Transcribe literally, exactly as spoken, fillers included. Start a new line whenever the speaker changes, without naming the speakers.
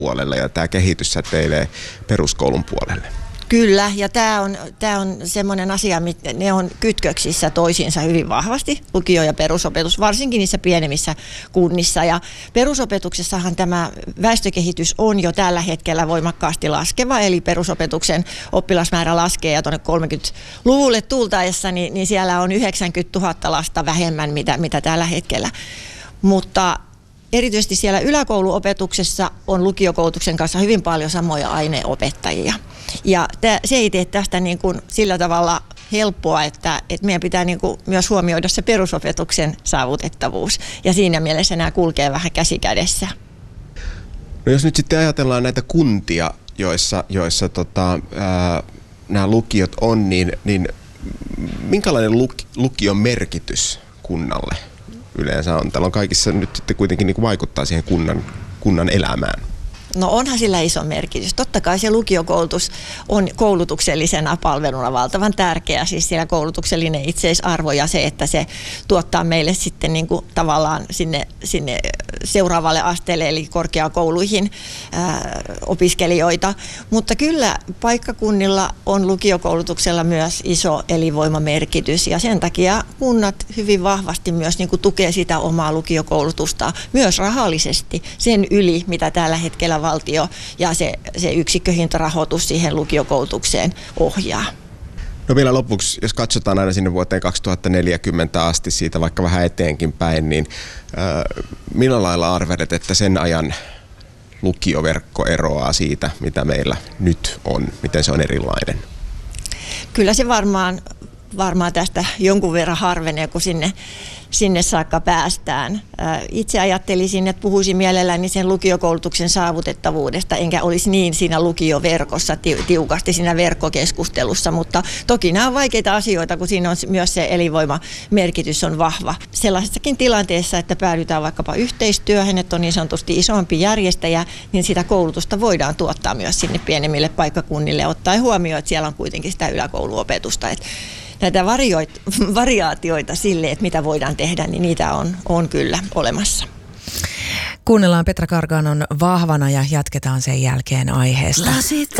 puolelle ja tämä kehitys säteilee peruskoulun puolelle.
Kyllä, ja tämä on, tämä on semmoinen asia, että ne on kytköksissä toisiinsa hyvin vahvasti, lukio ja perusopetus, varsinkin niissä pienemmissä kunnissa. Ja perusopetuksessahan tämä väestökehitys on jo tällä hetkellä voimakkaasti laskeva, eli perusopetuksen oppilasmäärä laskee ja tuonne kolmekymmentäluvulle tultaessa, niin, niin siellä on yhdeksänkymmentätuhatta lasta vähemmän, mitä, mitä tällä hetkellä. Mutta erityisesti siellä yläkouluopetuksessa on lukiokoulutuksen kanssa hyvin paljon samoja aineopettajia. Ja se ei tee tästä niin kuin sillä tavalla helppoa, että, että meidän pitää niin kuin myös huomioida se perusopetuksen saavutettavuus. Ja siinä mielessä nämä kulkee vähän käsi kädessä.
No jos nyt sitten ajatellaan näitä kuntia, joissa, joissa tota, ää, nämä lukiot on, niin, niin minkälainen luk, lukion merkitys kunnalle yleensä on? Täällä on kaikissa nyt sitten kuitenkin niin kuin vaikuttaa siihen kunnan, kunnan elämään.
No onhan sillä iso merkitys. Totta kai se lukiokoulutus on koulutuksellisena palveluna valtavan tärkeä. Siis siellä koulutuksellinen itseisarvo ja se, että se tuottaa meille sitten niin kuin tavallaan sinne, sinne seuraavalle asteelle eli korkeakouluihin ää, opiskelijoita. Mutta kyllä paikkakunnilla on lukiokoulutuksella myös iso elinvoimamerkitys ja sen takia kunnat hyvin vahvasti myös niin kuin tukee sitä omaa lukiokoulutusta myös rahallisesti sen yli, mitä tällä hetkellä valtio ja se, se yksikköhintarahoitus siihen lukiokoulutukseen ohjaa.
No vielä lopuksi, jos katsotaan aina sinne vuoteen kaksituhattaneljäkymmentä asti siitä vaikka vähän eteenkin päin, niin äh, millä lailla arvelet, että sen ajan lukioverkko eroaa siitä, mitä meillä nyt on? Miten se on erilainen?
Kyllä se varmaan, varmaan tästä jonkun verran harvenee, kun sinne sinne saakka päästään. Itse ajattelisin, että puhuisin mielelläni sen lukiokoulutuksen saavutettavuudesta, enkä olisi niin siinä lukioverkossa tiukasti siinä verkkokeskustelussa, mutta toki nämä on vaikeita asioita, kun siinä on myös se elinvoimamerkitys on vahva. Sellaisessakin tilanteessa, että päädytään vaikkapa yhteistyöhön, että on niin sanotusti isompi järjestäjä, niin sitä koulutusta voidaan tuottaa myös sinne pienemmille paikkakunnille, ottaen huomioon, että siellä on kuitenkin sitä yläkouluopetusta. Että näitä varioit, variaatioita sille, että mitä voidaan tehdä, niin niitä on, on kyllä olemassa.
Kuunnellaan Petra Garganon Vahvana ja jatketaan sen jälkeen aiheesta.